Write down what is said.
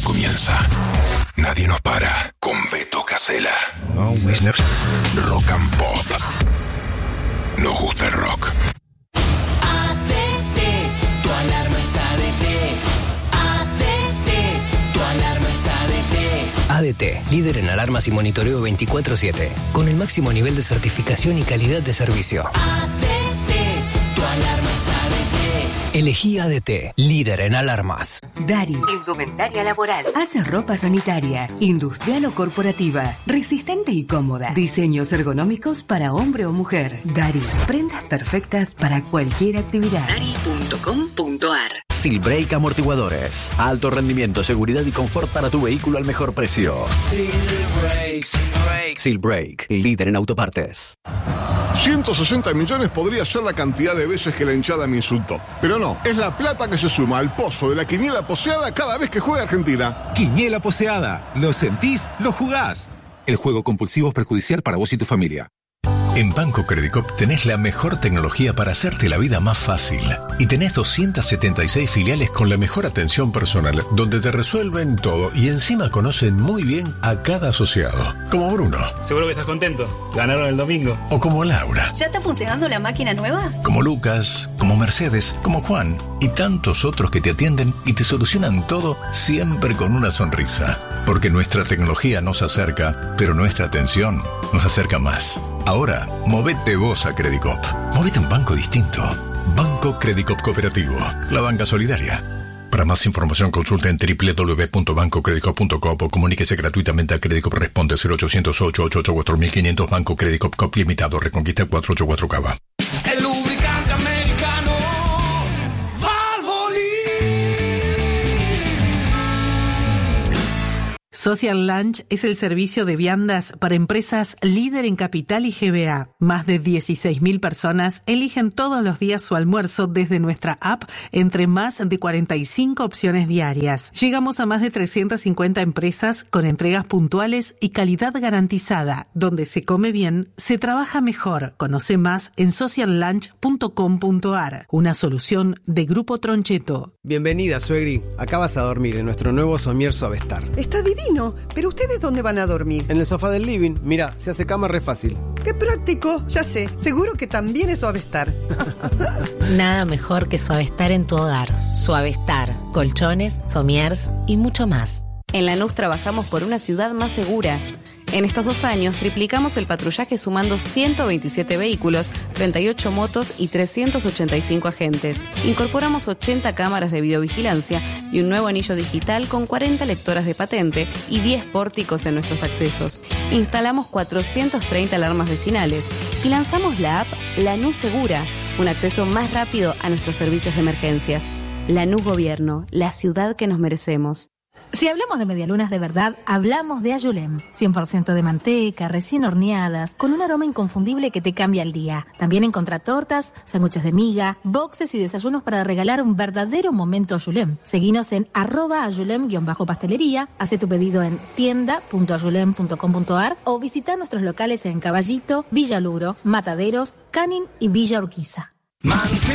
comienza. Nadie nos para con Beto Casella. Rock and Pop. Nos gusta el rock. ADT, tu alarma es ADT. ADT, tu alarma es ADT. ADT, líder en alarmas y monitoreo 24/7, con el máximo nivel de certificación y calidad de servicio. ADT, tu alarma es ADT. Elegí ADT, líder en alarmas. Dari, indumentaria laboral. Hace ropa sanitaria, industrial o corporativa, resistente y cómoda. Diseños ergonómicos para hombre o mujer. Dari, prendas perfectas para cualquier actividad. Dari.com.ar. Silbrake Amortiguadores. Alto rendimiento, seguridad y confort para tu vehículo al mejor precio. Silbrake, líder en autopartes. 160 millones podría ser la cantidad de veces que la hinchada me insultó. Pero no, es la plata que se suma al pozo de la quiniela poseada cada vez que juega Argentina. Quiniela poseada. ¿Lo sentís? ¿Lo jugás? El juego compulsivo es perjudicial para vos y tu familia. En Banco Credicop tenés la mejor tecnología para hacerte la vida más fácil. Y tenés 276 filiales con la mejor atención personal, donde te resuelven todo y encima conocen muy bien a cada asociado. Como Bruno. Seguro que estás contento. Ganaron el domingo. O como Laura. ¿Ya está funcionando la máquina nueva? Como Lucas, como Mercedes, como Juan y tantos otros que te atienden y te solucionan todo siempre con una sonrisa. Porque nuestra tecnología nos acerca, pero nuestra atención nos acerca más. Ahora, movete vos a Credicop. Movete a un banco distinto. Banco Credicop Cooperativo. La banca solidaria. Para más información consulta en www.bancocredicop.com o comuníquese gratuitamente a Credicop. Responde 0800-888-4500. Banco Credicop Cop Limitado. Reconquista 484 Cava. El lubricante americano Valvoline. Social Lunch es el servicio de viandas para empresas líder en capital y GBA. Más de 16.000 personas eligen todos los días su almuerzo desde nuestra app entre más de 45 opciones diarias. Llegamos a más de 350 empresas con entregas puntuales y calidad garantizada. Donde se come bien, se trabaja mejor. Conoce más en sociallunch.com.ar. Una solución de Grupo Troncheto. Bienvenida, suegri. Acá vas a dormir en nuestro nuevo somier Suavestar. Está divino, pero ¿ustedes dónde van a dormir? En el sofá del living. Mira, se hace cama re fácil. ¡Qué práctico! Ya sé, seguro que también es Suavestar. Nada mejor que Suavestar en tu hogar. Suavestar, colchones, somiers y mucho más. En Lanús trabajamos por una ciudad más segura. En estos 2 años triplicamos el patrullaje sumando 127 vehículos, 38 motos y 385 agentes. Incorporamos 80 cámaras de videovigilancia y un nuevo anillo digital con 40 lectoras de patente y 10 pórticos en nuestros accesos. Instalamos 430 alarmas vecinales y lanzamos la app Lanús Segura, un acceso más rápido a nuestros servicios de emergencias. Lanús Gobierno, la ciudad que nos merecemos. Si hablamos de medialunas de verdad, hablamos de Ayulem. 100% de manteca, recién horneadas, con un aroma inconfundible que te cambia el día. También encontrá tortas, sándwiches de miga, boxes y desayunos para regalar un verdadero momento Ayulem. Seguinos en @ayulem_pastelería, hace tu pedido en tienda.ayulem.com.ar o visita nuestros locales en Caballito, Villa Luro, Mataderos, Canin y Villa Urquiza.